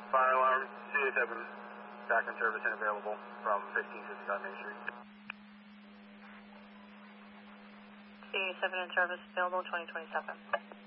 Fire alarm, CA7 back in service and available from 1555 Main Street. CA7 in service available 2027.